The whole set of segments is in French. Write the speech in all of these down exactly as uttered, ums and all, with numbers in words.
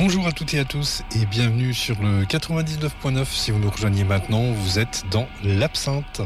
Bonjour à toutes et à tous et bienvenue sur le quatre-vingt-dix-neuf point neuf. Si vous nous rejoignez maintenant, vous êtes dans l'Absinthe.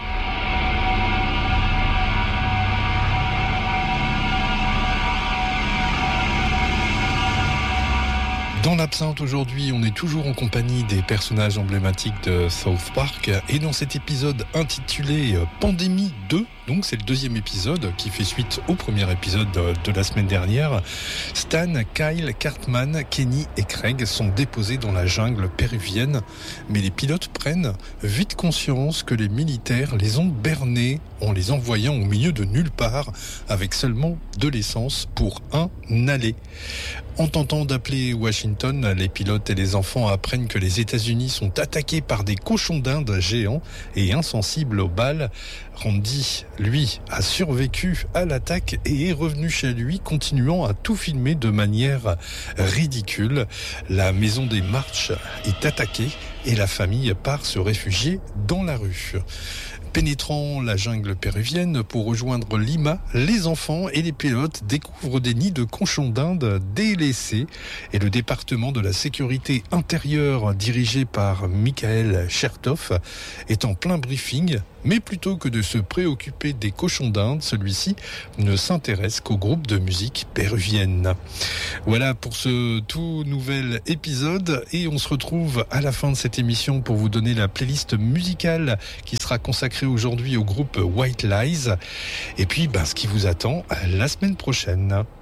Dans l'Absinthe aujourd'hui, on est toujours en compagnie des personnages emblématiques de South Park et dans cet épisode intitulé Pandémie deux, donc c'est le deuxième épisode qui fait suite au premier épisode de la semaine dernière, Stan, Kyle, Cartman, Kenny et Craig sont déposés dans la jungle péruvienne, mais les pilotes prennent vite conscience que les militaires les ont bernés en les envoyant au milieu de nulle part avec seulement de l'essence pour un aller. En tentant d'appeler Washington, les pilotes et les enfants apprennent que les États-Unis sont attaqués par des cochons d'Inde géants et insensibles aux balles. Randy, lui, a survécu à l'attaque et est revenu chez lui, continuant à tout filmer de manière ridicule. La maison des March est attaquée et la famille part se réfugier dans la rue. Pénétrant la jungle péruvienne pour rejoindre Lima, les enfants et les pilotes découvrent des nids de cochons d'Inde délaissés et le département de la sécurité intérieure dirigé par Michael Chertoff est en plein briefing. Mais plutôt que de se préoccuper des cochons d'Inde, celui-ci ne s'intéresse qu'au groupe de musique péruvienne. Voilà pour ce tout nouvel épisode et on se retrouve à la fin de cette émission pour vous donner la playlist musicale qui sera consacrée aujourd'hui au groupe White Lies. Et puis, ben, ce qui vous attend la semaine prochaine.